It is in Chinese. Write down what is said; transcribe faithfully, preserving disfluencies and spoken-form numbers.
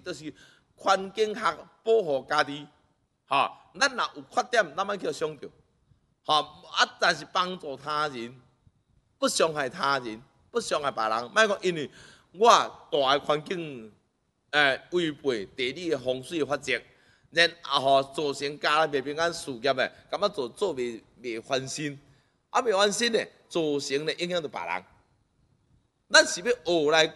就是环境学保护家己。吼，咱若有缺点，咱莫去想着。吼，啊，但是帮助他人，不伤害他人，不伤害别人。莫讲因为我大个环境，诶、违背地理的风水的法则，然后造成家里袂平安事业的，感觉做做袂袂翻身，啊袂翻身的，造成咧影响到别人。咱是要学来